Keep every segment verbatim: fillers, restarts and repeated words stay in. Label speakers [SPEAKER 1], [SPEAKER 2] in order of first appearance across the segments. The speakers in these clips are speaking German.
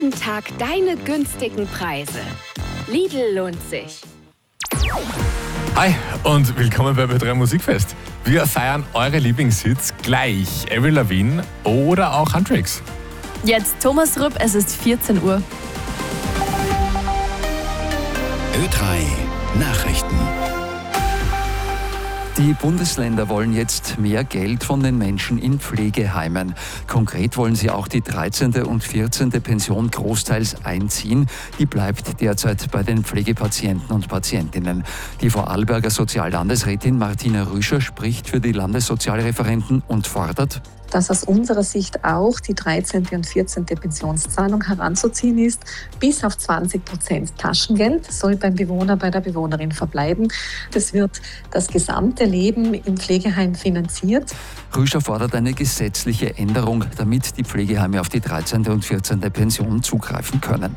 [SPEAKER 1] Jeden Tag deine günstigen Preise. Lidl lohnt sich.
[SPEAKER 2] Hi und willkommen bei Ö drei Musikfest. Wir feiern eure Lieblingshits gleich. Avril Lavigne oder auch Huntrix.
[SPEAKER 3] Jetzt Thomas Rupp, es ist vierzehn Uhr.
[SPEAKER 4] Ö drei Nachrichten.
[SPEAKER 5] Die Bundesländer wollen jetzt mehr Geld von den Menschen in Pflegeheimen. Konkret wollen sie auch die dreizehnte und vierzehnte Pension großteils einziehen. Die bleibt derzeit bei den Pflegepatienten und Patientinnen. Die Vorarlberger Soziallandesrätin Martina Rüscher spricht für die Landessozialreferenten und fordert,
[SPEAKER 6] dass aus unserer Sicht auch die dreizehnte und vierzehnte Pensionszahlung heranzuziehen ist. Bis auf zwanzig Prozent Taschengeld soll beim Bewohner, bei der Bewohnerin verbleiben. Das wird das gesamte Leben im Pflegeheim finanziert.
[SPEAKER 5] Rüscher fordert eine gesetzliche Änderung, damit die Pflegeheime auf die dreizehnte und vierzehnte Pension zugreifen können.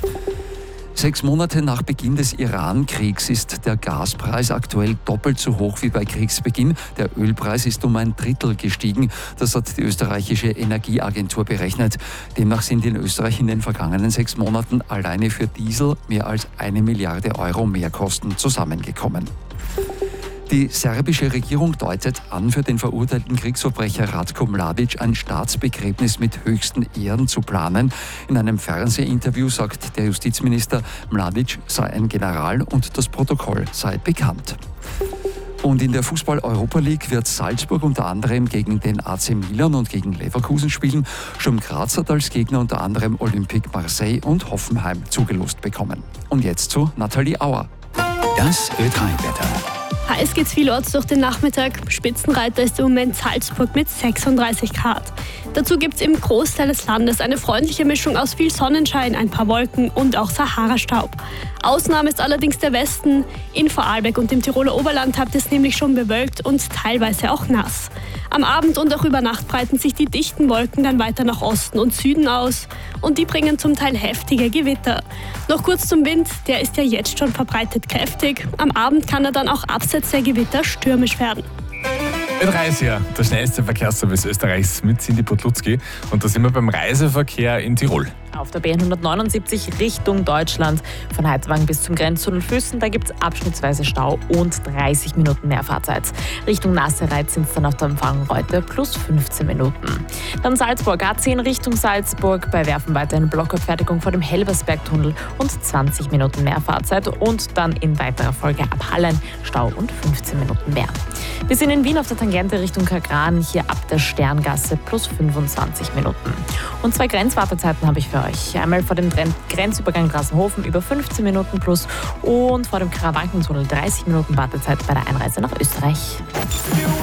[SPEAKER 5] Sechs Monate nach Beginn des Iran-Kriegs ist der Gaspreis aktuell doppelt so hoch wie bei Kriegsbeginn. Der Ölpreis ist um ein Drittel gestiegen. Das hat die österreichische Energieagentur berechnet. Demnach sind in Österreich in den vergangenen sechs Monaten alleine für Diesel mehr als eine Milliarde Euro Mehrkosten zusammengekommen. Die serbische Regierung deutet an, für den verurteilten Kriegsverbrecher Ratko Mladic ein Staatsbegräbnis mit höchsten Ehren zu planen. In einem Fernsehinterview sagt der Justizminister, Mladic sei ein General und das Protokoll sei bekannt. Und in der Fußball-Europa League wird Salzburg unter anderem gegen den A C Milan und gegen Leverkusen spielen. Sturm Graz hat als Gegner unter anderem Olympique Marseille und Hoffenheim zugelost bekommen. Und jetzt zu Nathalie Auer.
[SPEAKER 4] Das Ö drei Wetter.
[SPEAKER 7] Heiß geht's vielorts durch den Nachmittag. Spitzenreiter ist im Moment Salzburg mit sechsunddreißig Grad. Dazu gibt's im Großteil des Landes eine freundliche Mischung aus viel Sonnenschein, ein paar Wolken und auch Sahara-Staub. Ausnahme ist allerdings der Westen. In Vorarlberg und im Tiroler Oberland habt es nämlich schon bewölkt und teilweise auch nass. Am Abend und auch über Nacht breiten sich die dichten Wolken dann weiter nach Osten und Süden aus und die bringen zum Teil heftige Gewitter. Noch kurz zum Wind, der ist ja jetzt schon verbreitet kräftig. Am Abend kann er dann auch abseits der Gewitter stürmisch werden.
[SPEAKER 2] Ö drei ist ja der schnellste Verkehrsservice Österreichs mit Cindy Podlutzki und da sind wir beim Reiseverkehr in Tirol.
[SPEAKER 8] Auf der B hundertneunundsiebzig Richtung Deutschland von Heizwang bis zum Grenztunnel Füssen, da gibt es abschnittsweise Stau und dreißig Minuten mehr Fahrzeit. Richtung Nassereit sind es dann auf der Empfangenreute plus fünfzehn Minuten. Dann Salzburg, A zehn Richtung Salzburg, bei Werfen weiterhin Blockabfertigung vor dem Helbersbergtunnel und zwanzig Minuten mehr Fahrzeit und dann in weiterer Folge ab Hallein Stau und fünfzehn Minuten mehr. Wir sind in Wien auf der Tangente Richtung Kagran, hier ab der Sterngasse plus fünfundzwanzig Minuten. Und zwei Grenzwartezeiten habe ich für euch. Einmal vor dem Grenzübergang Grassenhofen über fünfzehn Minuten plus und vor dem Karawankentunnel dreißig Minuten Wartezeit bei der Einreise nach Österreich.